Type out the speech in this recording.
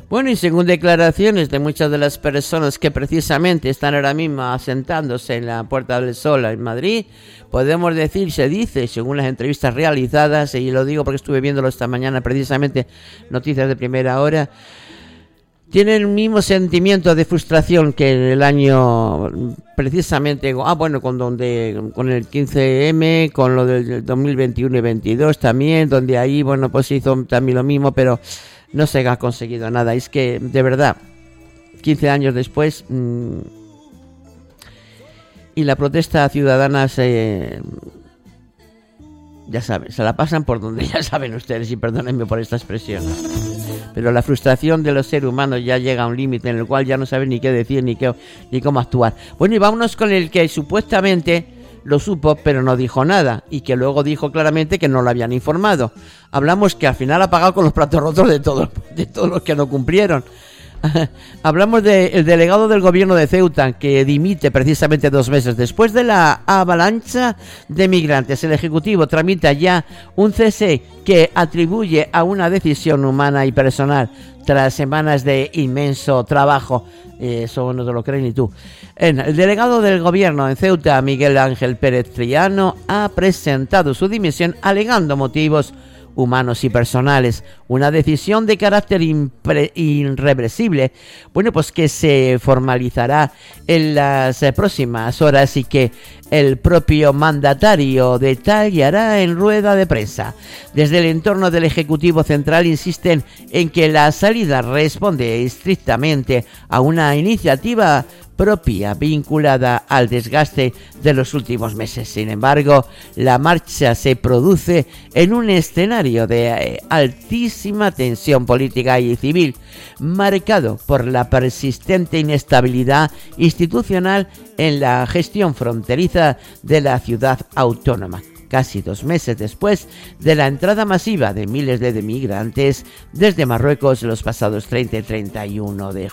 Bueno, y según declaraciones de muchas de las personas que precisamente están ahora mismo asentándose en la Puerta del Sol en Madrid, podemos decir, se dice, según las entrevistas realizadas, y lo digo porque estuve viéndolo esta mañana, precisamente noticias de primera hora, tienen el mismo sentimiento de frustración que en el año precisamente, con el 15M, con lo del 2021 y 22 también, donde ahí, pues se hizo también lo mismo, pero no se ha conseguido nada. Es que, de verdad, 15 años después, y la protesta ciudadana ya saben, se la pasan por donde ya saben ustedes, y perdónenme por esta expresión. Pero la frustración de los seres humanos ya llega a un límite en el cual ya no saben ni qué decir ni cómo actuar. Bueno, y vámonos con el que supuestamente lo supo pero no dijo nada, y que luego dijo claramente que no lo habían informado. Hablamos que al final ha pagado con los platos rotos de todos los que no cumplieron. Hablamos del delegado del gobierno de Ceuta, que dimite precisamente 2 meses después de la avalancha de migrantes. El Ejecutivo tramita ya un cese que atribuye a una decisión humana y personal tras semanas de inmenso trabajo. Eso no te lo crees ni tú. El delegado del gobierno en Ceuta, Miguel Ángel Pérez Triano, ha presentado su dimisión alegando motivos humanos y personales, una decisión de carácter irreversible, pues que se formalizará en las próximas horas y que el propio mandatario detallará en rueda de prensa. Desde el entorno del Ejecutivo Central insisten en que la salida responde estrictamente a una iniciativa propia vinculada al desgaste de los últimos meses. Sin embargo, la marcha se produce en un escenario de altísima tensión política y civil, marcado por la persistente inestabilidad institucional en la gestión fronteriza de la ciudad autónoma, casi 2 meses después de la entrada masiva de miles de migrantes desde Marruecos los pasados 30 y 31 de